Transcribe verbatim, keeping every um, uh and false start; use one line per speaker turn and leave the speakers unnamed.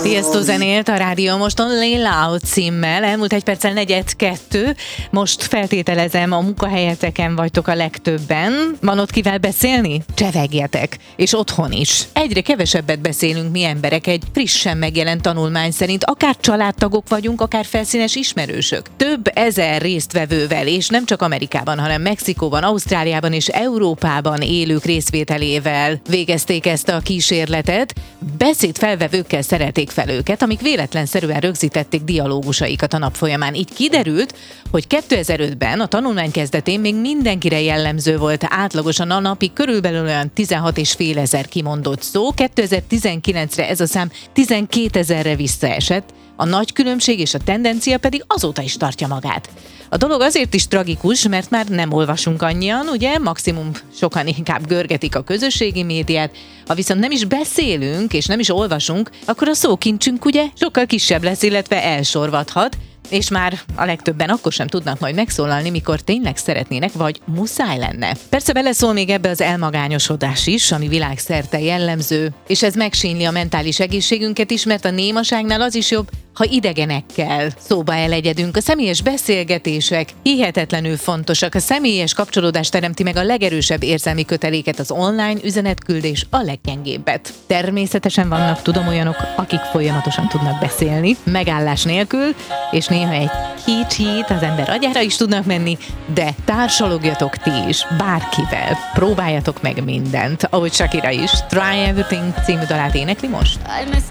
Tiesto zenélt a Rádió Moston Lay Loud címmel, elmúlt egy perccel negyed kettő. Most feltételezem, a munkahelyeteken vagytok a legtöbben. Van ott kivel beszélni? Csevegjetek. És otthon is. Egyre kevesebbet beszélünk mi emberek egy frissen megjelent tanulmány szerint, akár családtagok vagyunk, akár felszínes ismerősök. Több ezer résztvevővel, és nem csak Amerikában, hanem Mexikóban, Ausztráliában és Európában élők részvételével végezték ezt a kísérletet. Beszédfelvevőkkel szerelték fel őket, amik véletlenszerűen rögzítették dialógusaikat a nap folyamán. Így kiderült, hogy kétezer-ötben a tanulmány kezdetén még mindenkire jellemző volt átlagosan a napi körülbelül olyan tizenhat és fél ezer kimondott szó. kétezer-tizenkilencre ez a szám tizenkétezerre visszaesett, a nagy különbség és a tendencia pedig azóta is tartja magát. A dolog azért is tragikus, mert már nem olvasunk annyian, ugye, maximum sokan inkább görgetik a közösségi médiát, ha viszont nem is beszélünk és nem is olvasunk, akkor a szókincsünk ugye sokkal kisebb lesz, illetve elsorvadhat, és már a legtöbben akkor sem tudnak majd megszólalni, mikor tényleg szeretnének, vagy muszáj lenne. Persze beleszól még ebbe az elmagányosodás is, ami világszerte jellemző, és ez megsínli a mentális egészségünket is, mert a némaságnál az is jobb, ha idegenekkel szóba elegyedünk. A személyes beszélgetések hihetetlenül fontosak. A személyes kapcsolódás teremti meg a legerősebb érzelmi köteléket, az online üzenetküldés a leggyengébbet. Természetesen vannak, tudom, olyanok, akik folyamatosan tudnak beszélni, megállás nélkül, és néha egy kicsit az ember agyára is tudnak menni, de társalogjatok ti is, bárkivel. Próbáljatok meg mindent, ahogy Shakira is. Try Everything című dalát énekli most.